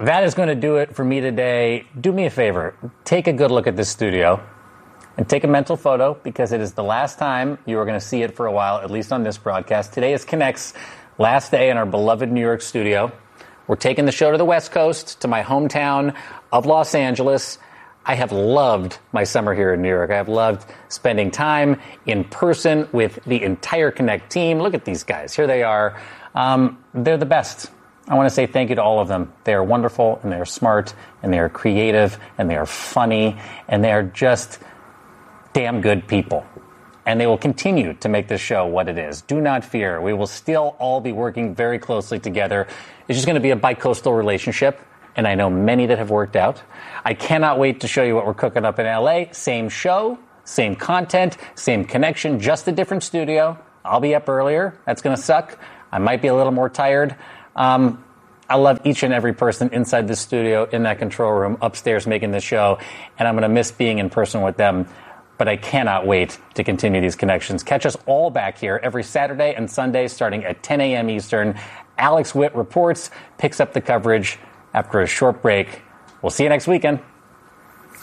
that is going to do it for me today. Do me a favor. Take a good look at this studio and take a mental photo, because it is the last time you are going to see it for a while, at least on this broadcast. Today is Connect's last day in our beloved New York studio. We're taking the show to the West Coast, to my hometown of Los Angeles. I have loved my summer here in New York. I have loved spending time in person with the entire Connect team. Look at these guys. Here they are. They're the best. I want to say thank you to all of them. They are wonderful, and they are smart, and they are creative, and they are funny, and they are just damn good people. And they will continue to make this show what it is. Do not fear. We will still all be working very closely together. It's just going to be a bicoastal relationship, and I know many that have worked out. I cannot wait to show you what we're cooking up in LA. Same show, same content, same connection, just a different studio. I'll be up earlier. That's going to suck. I might be a little more tired. I love each and every person inside this studio, in that control room, upstairs making this show, and I'm going to miss being in person with them. But I cannot wait to continue these connections. Catch us all back here every Saturday and Sunday starting at 10 a.m. Eastern. Alex Witt reports, picks up the coverage after a short break. We'll see you next weekend.